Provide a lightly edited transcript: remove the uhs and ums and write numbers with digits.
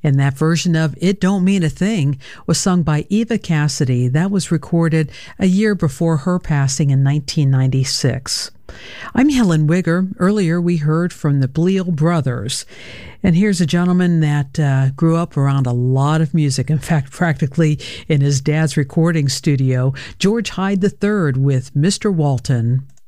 And that version of It Don't Mean a Thing was sung by Eva Cassidy. That was recorded a year before her passing in 1996. I'm Helen Wigger. Earlier we heard from the Bleal Brothers. And here's a gentleman that grew up around a lot of music. In fact, practically in his dad's recording studio, George Hyde III with Mr. Walton.